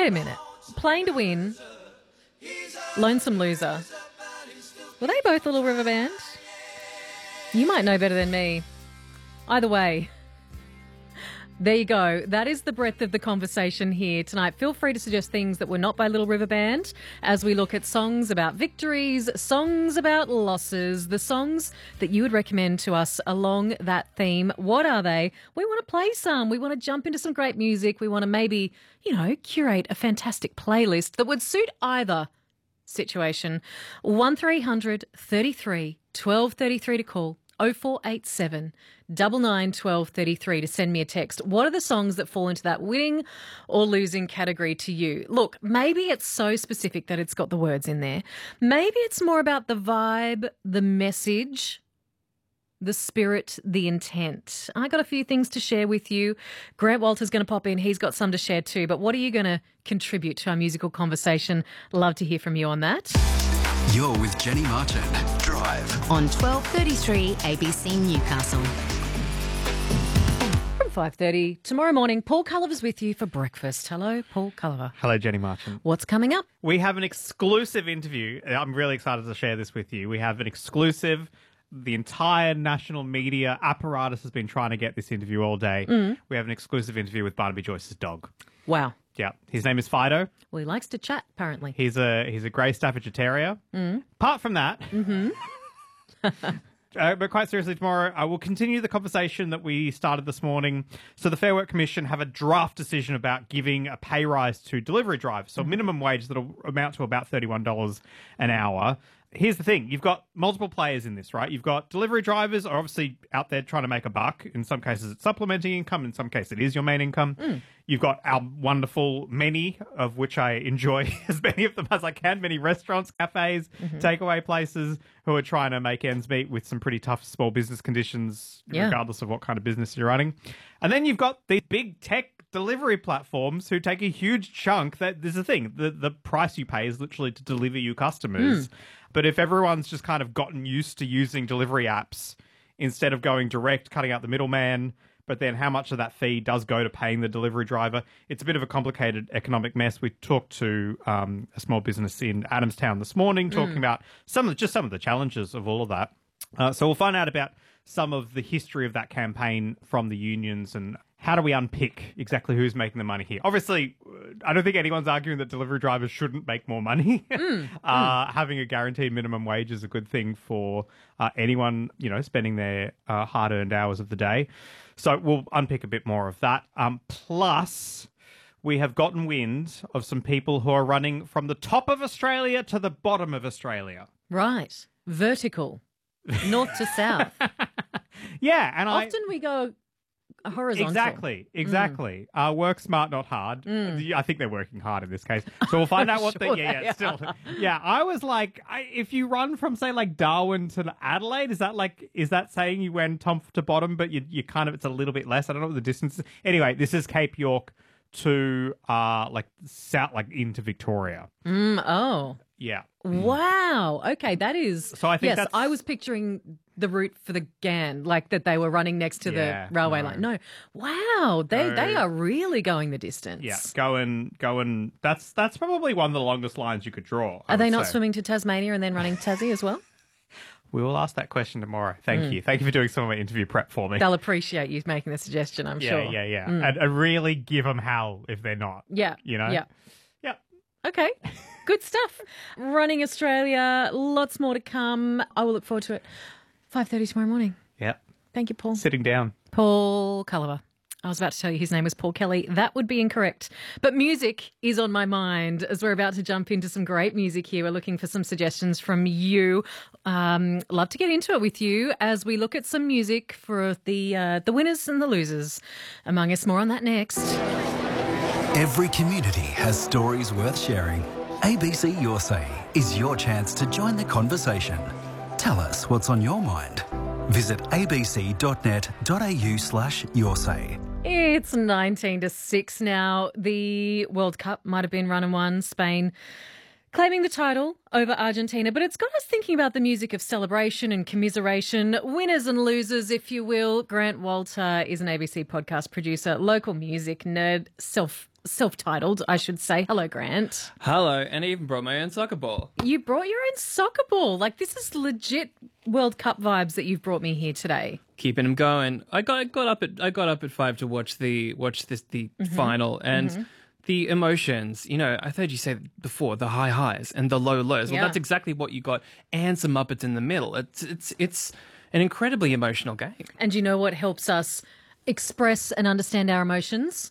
Wait a minute. Playing to Win, Lonesome Loser. Were they both Little River Band? You might know better than me. Either way, there you go. That is the breadth of the conversation here tonight. Feel free to suggest things that were not by Little River Band as we look at songs about victories, songs about losses, the songs that you would recommend to us along that theme. What are they? We want to play some. We want to jump into some great music. We want to maybe, curate a fantastic playlist that would suit either situation. 1300 33 1233 to call. 0487 99 12 33 to send me a text. What are the songs that fall into that winning or losing category to you? Look, maybe it's so specific that it's got the words in there. Maybe it's more about the vibe, the message, the spirit, the intent. I got a few things to share with you. Grant Walter's going to pop in. He's got some to share too. But what are you going to contribute to our musical conversation? Love to hear from you on that. You're with Jenny Martin. Drive on 12:33 ABC Newcastle. From 5:30 tomorrow morning, Paul Culliver's with you for breakfast. Hello, Paul Culliver. Hello, Jenny Martin. What's coming up? We have an exclusive interview. I'm really excited to share this with you. We have an exclusive. The entire national media apparatus has been trying to get this interview all day. We have an exclusive interview with Barnaby Joyce's dog. Wow. Yeah. His name is Fido. Well, he likes to chat, apparently. He's a Grey Staffordshire Terrier. Apart from that, but quite seriously, tomorrow I will continue the conversation that we started this morning. So the Fair Work Commission have a draft decision about giving a pay rise to delivery drivers. So minimum wage that will amount to about $31 an hour. Here's the thing. You've got multiple players in this, right? You've got delivery drivers are obviously out there trying to make a buck. In some cases, it's supplementing income. In some cases, it is your main income. You've got our wonderful many, of which I enjoy as many of them as I can, many restaurants, cafes, takeaway places who are trying to make ends meet with some pretty tough small business conditions, regardless of what kind of business you're running. And then you've got these big tech delivery platforms who take a huge chunk. That there's a thing. The price you pay is literally to deliver you customers. But if everyone's just kind of gotten used to using delivery apps instead of going direct, cutting out the middleman, but then how much of that fee does go to paying the delivery driver, it's a bit of a complicated economic mess. We talked to a small business in Adamstown this morning talking about some of the challenges of all of that. So we'll find out about some of the history of that campaign from the unions and how do we unpick exactly who's making the money here? Obviously, I don't think anyone's arguing that delivery drivers shouldn't make more money. Having a guaranteed minimum wage is a good thing for anyone, spending their hard-earned hours of the day. So we'll unpick a bit more of that. Plus, we have gotten wind of some people who are running from the top of Australia to the bottom of Australia. Right. Vertical. North to south. Yeah. And often we go horizontal. Exactly. Work smart, not hard. I think they're working hard in this case. So we'll find out what Sure still. Yeah, I was like, if you run from say like Darwin to Adelaide, is that saying you went top to bottom, but you kind of, it's a little bit less. I don't know what the distance is. Anyway, this is Cape York to south, like into Victoria. Oh. Yeah. Wow. Okay, that is. So I think I was picturing the route for the GAN, like that they were running next to the railway line. No. Wow. They are really going the distance. Yeah. Going. That's probably one of the longest lines you could draw. Are they not swimming to Tasmania and then running Tassie as well? We will ask that question tomorrow. Thank you. Thank you for doing some of my interview prep for me. They'll appreciate you making the suggestion, I'm sure. Yeah. And really give them hell if they're not. Yeah. Yeah. Okay. Good stuff. Running Australia, lots more to come. I will look forward to it. 5:30 tomorrow morning. Yep. Thank you, Paul. Sitting down. Paul Culliver. I was about to tell you his name was Paul Kelly. That would be incorrect. But music is on my mind as we're about to jump into some great music here. We're looking for some suggestions from you. Love to get into it with you as we look at some music for the winners and the losers among us. More on that next. Every community has stories worth sharing. ABC Your Say is your chance to join the conversation. Tell us what's on your mind. Visit abc.net.au/yoursay. It's 19 to 6 now. The World Cup might have been run and won. Spain Claiming the title over Argentina, but it's got us thinking about the music of celebration and commiseration, winners and losers, if you will. Grant Walter is an ABC podcast producer, local music nerd, self-titled, I should say. Hello, Grant. Hello, and I even brought my own soccer ball. You brought your own soccer ball. Like, this is legit World Cup vibes that you've brought me here today. Keeping them going. I got up at 5 to watch the final, and the emotions. You know, I heard you say before the high highs and the low lows. Well, that's exactly what you got, and some Muppets in the middle. It's an incredibly emotional game. And you know what helps us express and understand our emotions?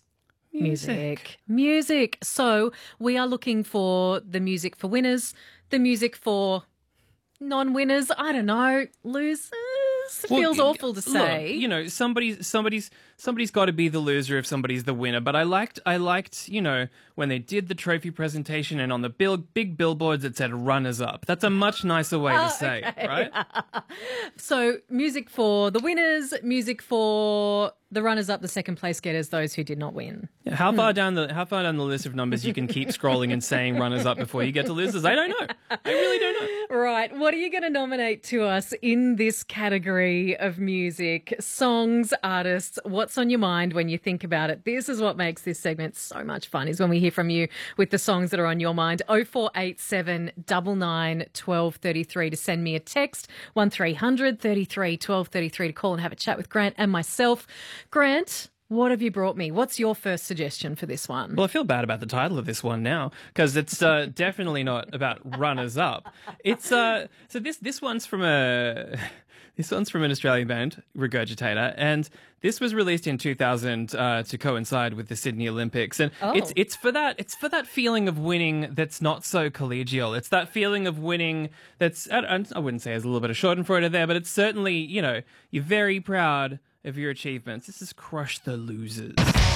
Music. So we are looking for the music for winners, the music for non-winners. I don't know, losers. Feels awful to say. Look, you know, somebody's got to be the loser if somebody's the winner. But I liked, you know, when they did the trophy presentation and on the big billboards it said runners up. That's a much nicer way to say it, right? So music for the winners, music for the runners up, the second place getters, those who did not win. Yeah, how far down the list of numbers you can keep scrolling and saying runners up before you get to losers? I don't know. I really don't know. Right. What are you going to nominate to us in this category of music? Songs, artists, what's on your mind when you think about it? This is what makes this segment so much fun, is when we hear from you with the songs that are on your mind. 0487 99 1233 to send me a text, 1300 33 1233 to call and have a chat with Grant and myself. Grant, what have you brought me? What's your first suggestion for this one? Well, I feel bad about the title of this one now, because it's definitely not about runners up. It's so this one's from an Australian band, Regurgitator, and this was released in 2000 to coincide with the Sydney Olympics, and it's for that feeling of winning that's not so collegial. It's that feeling of winning that's, I wouldn't say there's a little bit of schadenfreude there, but it's certainly, you know, you're very proud of your achievements. This is Crush the Losers.